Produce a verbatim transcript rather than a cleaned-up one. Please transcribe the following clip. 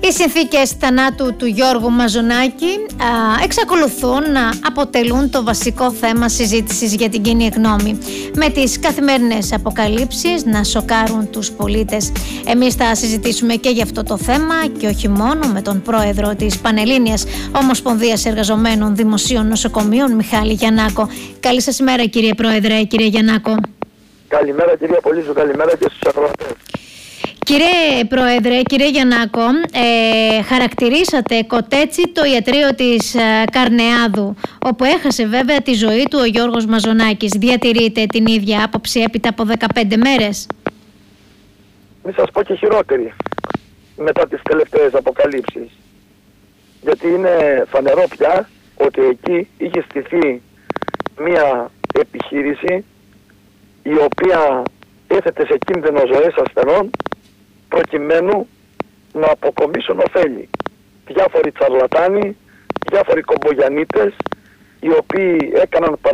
Οι συνθήκες θανάτου του Γιώργου Μαζονάκη α, εξακολουθούν να αποτελούν το βασικό θέμα συζήτησης για την κοινή γνώμη, με τις καθημερινές αποκαλύψεις να σοκάρουν τους πολίτες. Εμείς θα συζητήσουμε και για αυτό το θέμα και όχι μόνο με τον πρόεδρο της Πανελλήνιας Ομοσπονδίας Εργαζομένων Δημοσίων Νοσοκομείων, Μιχάλη Γιαννάκο. Καλή σας ημέρα, κύριε Πρόεδρε, κύριε Γιαννάκο. Καλημέρα, κυρία Πολύζου, καλημέρα και στους ακροατές. Κύριε Πρόεδρε, κύριε Γιαννάκο, ε, χαρακτηρίσατε κοτέτσι το ιατρείο της ε, Καρνεάδου, όπου έχασε βέβαια τη ζωή του ο Γιώργος Μαζονάκης. Διατηρείτε την ίδια άποψη έπειτα από δεκαπέντε μέρες? Μη σας πω και χειρότερη μετά τις τελευταίες αποκαλύψεις. Γιατί είναι φανερό πια ότι εκεί είχε στηθεί μια επιχείρηση η οποία έθετε σε κίνδυνο ζωές ασθενών προκειμένου να αποκομίσουν ωφέλη. Διάφοροι τσαρλατάνοι, διάφοροι κομπογιανίτες, οι οποίοι έκαναν